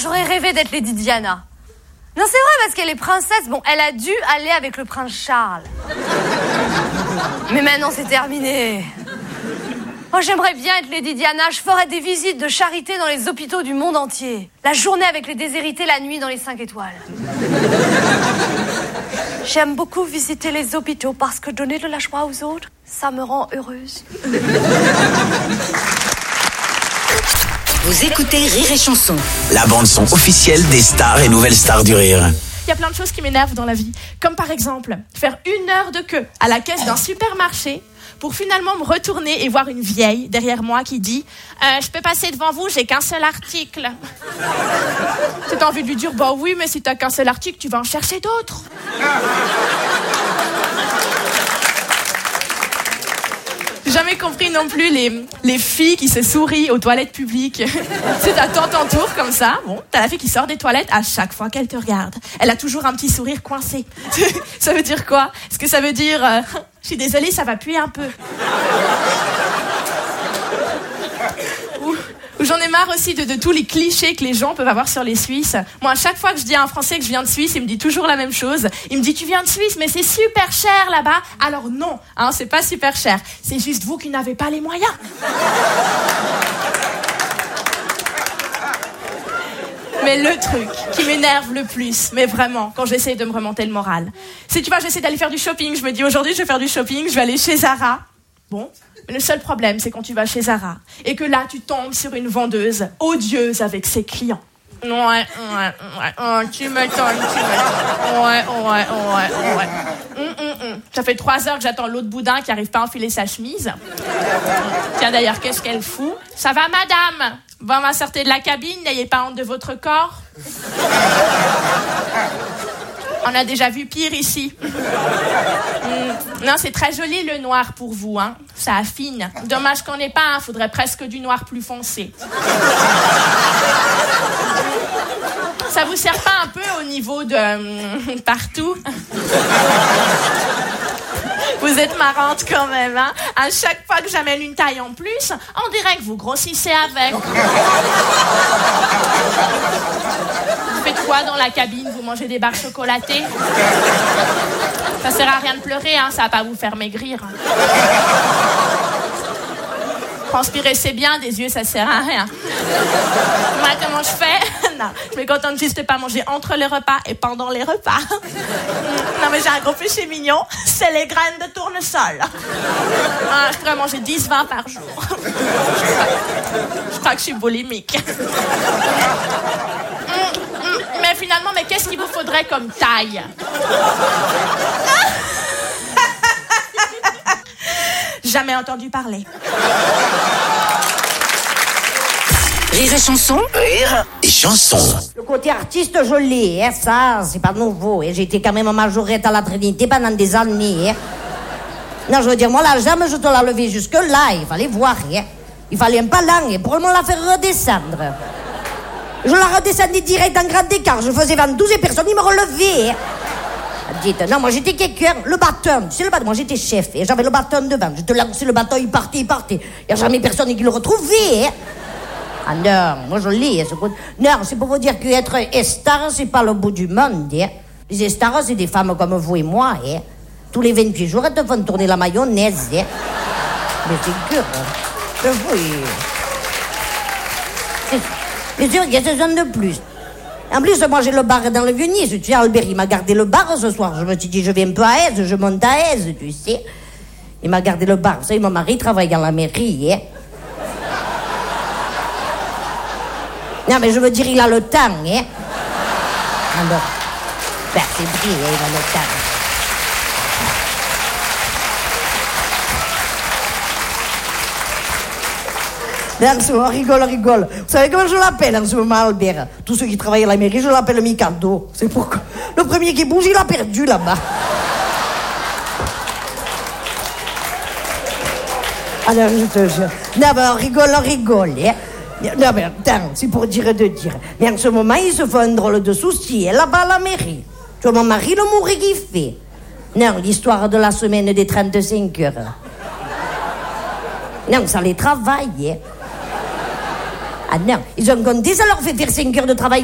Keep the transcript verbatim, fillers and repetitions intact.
j'aurais rêvé d'être Lady Diana. Non, c'est vrai, parce qu'elle est princesse. Bon, elle a dû aller avec le prince Charles. Mais maintenant, c'est terminé. Moi, j'aimerais bien être Lady Diana. Je ferais des visites de charité dans les hôpitaux du monde entier. La journée avec les déshérités, la nuit dans les cinq étoiles. J'aime beaucoup visiter les hôpitaux parce que donner de la joie aux autres, ça me rend heureuse. Vous écoutez Rire et Chanson. La bande-son officielle des stars et nouvelles stars du rire. Il y a plein de choses qui m'énervent dans la vie. Comme par exemple, faire une heure de queue à la caisse d'un supermarché pour finalement me retourner et voir une vieille derrière moi qui dit euh, « Je peux passer devant vous, j'ai qu'un seul article. » C'est envie de lui dire « Bah oui, mais si t'as qu'un seul article, tu vas en chercher d'autres. » J'ai jamais compris non plus les, les filles qui se sourient aux toilettes publiques. Tu sais, t'attends ton tour comme ça. Bon, t'as la fille qui sort des toilettes à chaque fois qu'elle te regarde. Elle a toujours un petit sourire coincé. Ça veut dire quoi? Est-ce que ça veut dire euh, je suis désolée, ça va puer un peu? Ou, ou j'en ai marre aussi de, de tous les clichés que les gens peuvent avoir sur les Suisses. Moi, à chaque fois que je dis à un Français que je viens de Suisse, il me dit toujours la même chose. Il me dit, tu viens de Suisse, mais c'est super cher là-bas. Alors non, hein, c'est pas super cher. C'est juste vous qui n'avez pas les moyens. Mais le truc qui m'énerve le plus, mais vraiment, quand j'essaie de me remonter le moral, c'est, tu vois, j'essaie d'aller faire du shopping. Je me dis, aujourd'hui, je vais faire du shopping, je vais aller chez Zara. Bon, mais le seul problème, c'est quand tu vas chez Zara et que là, tu tombes sur une vendeuse odieuse avec ses clients. Ouais, ouais, ouais, oh, tu m'étonnes, tu m'étonnes. Ouais, ouais, ouais, ouais. Hum, hum, hum. Ça fait trois heures que j'attends l'autre boudin qui arrive pas à enfiler sa chemise. Tiens, d'ailleurs, qu'est-ce qu'elle fout? Ça va, madame? Bon, ma sortez de la cabine, n'ayez pas honte de votre corps. On a déjà vu pire ici. Mmh. Non, c'est très joli le noir pour vous, hein. Ça affine. Dommage qu'on n'ait pas, hein. Faudrait presque du noir plus foncé. Ça vous sert pas un peu au niveau de euh, partout? Vous êtes marrante quand même, hein. À chaque fois que j'amène une taille en plus, on dirait que vous grossissez avec. Vous faites quoi dans la cabine? Vous mangez des barres chocolatées? Ça sert à rien de pleurer, hein. Ça va pas vous faire maigrir. Transpirer, c'est bien, des yeux, ça sert à rien. Moi, comment je fais? Non, je me contente juste de pas manger entre les repas et pendant les repas. Non, mais j'ai un gros péché mignon, c'est les graines de tournesol. Ah, je pourrais manger dix vingt par jour. Je crois que je suis boulimique. Mais finalement, mais qu'est-ce qu'il vous faudrait comme taille? Jamais entendu parler. Rire et Chanson. Rire et Chanson. Le côté artiste, je l'ai, hein, ça, c'est pas nouveau. Hein. J'ai été quand même majorette à la Trinité pendant des années. Hein. Non, je veux dire, moi, la jambe, je te la levée jusque-là. Il fallait voir. Hein. Il fallait un palan hein, pour me la faire redescendre. Je la redescendais direct en grand écart. Je faisais vingt douze et personne ne me relevait. Hein. Dites, non, moi j'étais quelqu'un, le bâton, tu sais le bâton, moi j'étais chef, et j'avais le bâton devant, je te lançais le bâton, il partait, il partait, il n'y a jamais personne qui le retrouvait. Hein. Ah non, moi je l'ai, ce côté. Non, c'est pour vous dire qu'être star, c'est pas le bout du monde. Hein. Les stars, c'est des femmes comme vous et moi. Hein. Tous les vingt-huit jours, elles te font tourner la mayonnaise. Hein. Mais c'est dur. Hein. Je vous. C'est sûr qu'il y a ce genre de plus. En plus, moi, j'ai le bar dans le Vieux-Nice. Tu sais, Albert, il m'a gardé le bar ce soir. Je me suis dit, je vais un peu à Aise, je monte à Aise, tu sais. Il m'a gardé le bar. Vous savez, mon mari travaille dans la mairie, hein. Non, mais je veux dire, il a le temps, hein. Alors, ben, c'est vrai, hein, il a le temps. En ce moment, on rigole, on rigole. Vous savez comment je l'appelle en ce moment, Albert? Tous ceux qui travaillent à la mairie, je l'appelle Mikado. C'est pourquoi le premier qui bouge, il a perdu là-bas. Alors, je te jure. Non, mais on rigole, on rigole. Hein. Non, mais attends, c'est pour dire de dire. Mais en ce moment, il se fait un drôle de souci, hein, là-bas à la mairie. Tu vois, mon mari, le mourir qu'il fait. Non, l'histoire de la semaine des trente-cinq heures. Non, ça les travaille, hein. Ah non, ils ont compté, ça leur fait faire cinq heures de travail